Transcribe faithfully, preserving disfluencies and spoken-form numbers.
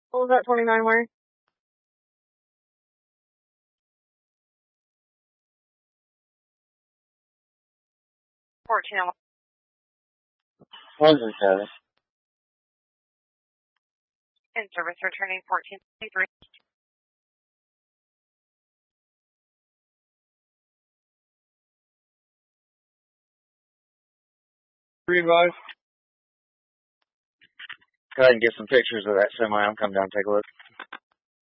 What was that twenty-nine where? fourteen. What is it? In service returning fourteen twenty-three. Revive. Go ahead and get some pictures of that semi. I'm coming down and take a look.